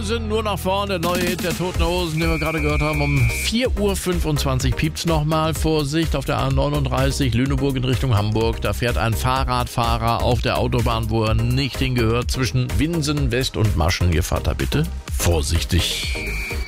Hosen, nur nach vorne, neue Hit der Toten Hosen, den wir gerade gehört haben. Um 4.25 Uhr piept's nochmal. Vorsicht auf der A39 Lüneburg in Richtung Hamburg. Da fährt ein Fahrradfahrer auf der Autobahn, wo er nicht hingehört, zwischen Winsen West und Maschen. Ihr fahrt da bitte vorsichtig.